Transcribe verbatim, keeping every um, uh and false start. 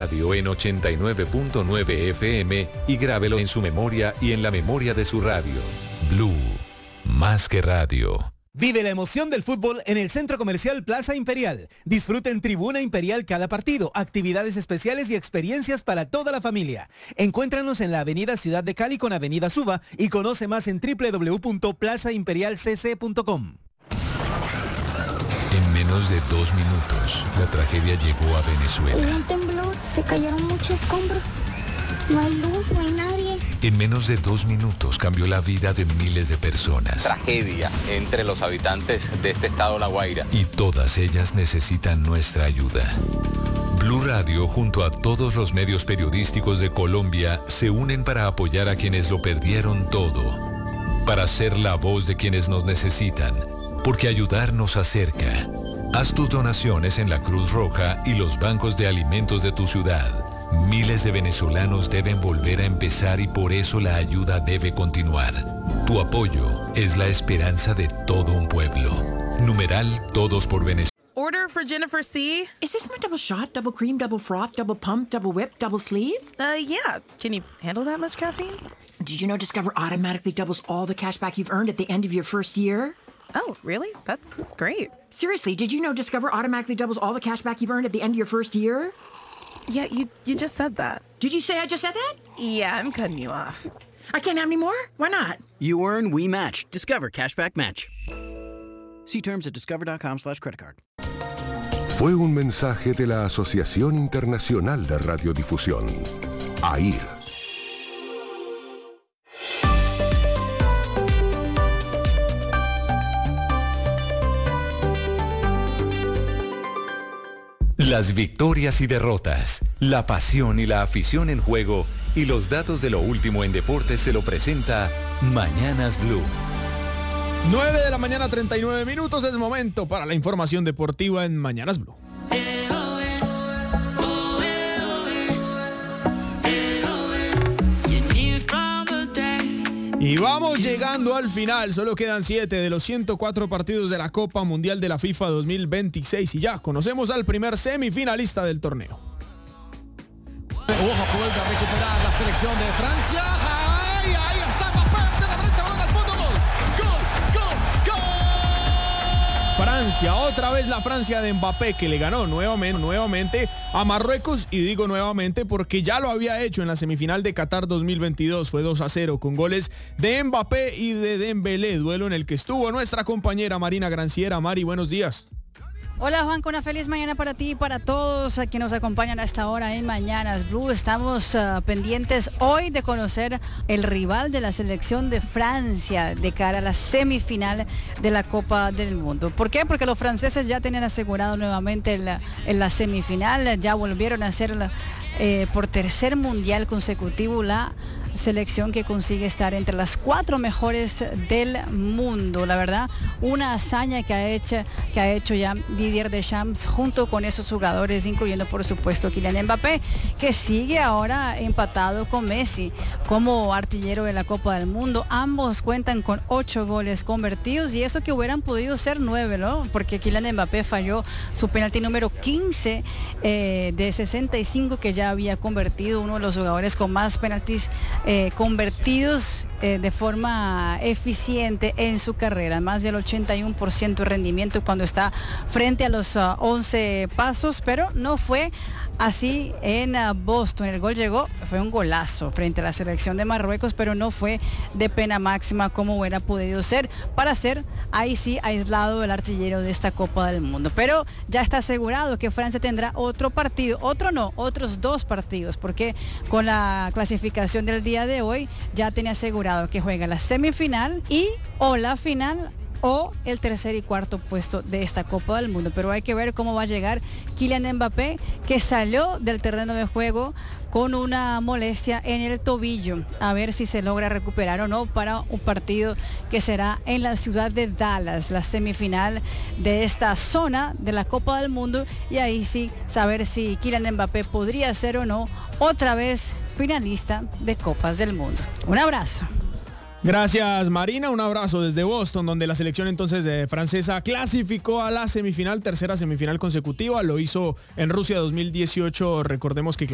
Radio en ochenta y nueve punto nueve F M y grábelo en su memoria y en la memoria de su radio. Blue, más que radio. Vive la emoción del fútbol en el Centro Comercial Plaza Imperial. Disfruten Tribuna Imperial cada partido, actividades especiales y experiencias para toda la familia. Encuéntranos en la Avenida Ciudad de Cali con Avenida Suba y conoce más en doble u doble u doble u punto plaza imperial c c punto com. En menos de dos minutos, la tragedia llegó a Venezuela. Hubo un temblor, se cayeron muchos escombros. No hay luz, no hay nadie. En menos de dos minutos cambió la vida de miles de personas. Tragedia entre los habitantes de este estado La Guaira. Y todas ellas necesitan nuestra ayuda. Blue Radio, junto a todos los medios periodísticos de Colombia, se unen para apoyar a quienes lo perdieron todo. Para ser la voz de quienes nos necesitan. Porque ayudar nos acerca. Haz tus donaciones en la Cruz Roja y los bancos de alimentos de tu ciudad. Miles de venezolanos deben volver a empezar y por eso la ayuda debe continuar. Tu apoyo es la esperanza de todo un pueblo. Numeral Todos por Venezuela. Order for Jennifer C. Is this my double shot, double cream, double froth, double pump, double whip, double sleeve? Uh, yeah. Can you handle that much caffeine? Did you know Discover automatically doubles all the cash back you've earned at the end of your first year? Oh, really? That's great. Seriously, did you know Discover automatically doubles all the cash back you've earned at the end of your first year? Yeah, you you just said that. Did you say I just said that? Yeah, I'm cutting you off. I can't have any more? Why not? You earn, we match. Discover Cashback Match. See terms at discover.com slash credit card. Fue un mensaje de la Asociación Internacional de Radiodifusión, A I R. Las victorias y derrotas, la pasión y la afición en juego y los datos de lo último en deportes se lo presenta Mañanas Blue. nueve de la mañana, treinta y nueve minutos, es momento para la información deportiva en Mañanas Blue. Y vamos llegando al final, solo quedan siete de los ciento cuatro partidos de la Copa Mundial de la FIFA dos mil veintiséis y ya conocemos al primer semifinalista del torneo. Ojo, vuelve a recuperar la selección de Francia. ¡Ay, ahí está Mbappé! De la derecha, balón al fondo, gol. ¡Gol, gol, gol! Francia, otra vez la Francia de Mbappé que le ganó nuevamente, nuevamente a Marruecos, y digo nuevamente porque ya lo había hecho en la semifinal de Qatar dos mil veintidós, fue dos a cero con goles de Mbappé y de Dembélé, duelo en el que estuvo nuestra compañera Marina Granciera. Mari, buenos días. Hola Juan, con una feliz mañana para ti y para todos que nos acompañan a esta hora en Mañanas Blue. Estamos uh, pendientes hoy de conocer el rival de la selección de Francia de cara a la semifinal de la Copa del Mundo. ¿Por qué? Porque los franceses ya tenían asegurado nuevamente en la, en la semifinal, ya volvieron a ser la, eh, por tercer mundial consecutivo la selección que consigue estar entre las cuatro mejores del mundo. La verdad, una hazaña que ha hecho, que ha hecho ya Didier Deschamps junto con esos jugadores, incluyendo por supuesto Kylian Mbappé, que sigue ahora empatado con Messi como artillero de la Copa del Mundo. Ambos cuentan con ocho goles convertidos y eso que hubieran podido ser nueve, ¿no? Porque Kylian Mbappé falló su penalti número quince eh, de sesenta y cinco que ya había convertido, uno de los jugadores con más penaltis Eh, convertidos eh, de forma eficiente en su carrera, más del ochenta y uno por ciento de rendimiento cuando está frente a los uh, once pasos, pero no fue así en uh, Boston. El gol llegó, fue un golazo frente a la selección de Marruecos, pero no fue de pena máxima como hubiera podido ser para ser ahí sí aislado el artillero de esta Copa del Mundo. Pero ya está asegurado que Francia tendrá otro partido, otro no, otros dos partidos, porque con la clasificación del día de hoy ya tenía asegurado que juega la semifinal y o la final o el tercer y cuarto puesto de esta Copa del Mundo. Pero hay que ver cómo va a llegar Kylian Mbappé, que salió del terreno de juego con una molestia en el tobillo, a ver si se logra recuperar o no para un partido que será en la ciudad de Dallas, la semifinal de esta zona de la Copa del Mundo, y ahí sí saber si Kylian Mbappé podría ser o no otra vez finalista de Copas del Mundo. Un abrazo. Gracias Marina, un abrazo desde Boston, donde la selección entonces de francesa clasificó a la semifinal, tercera semifinal consecutiva, lo hizo en Rusia dos mil dieciocho, recordemos que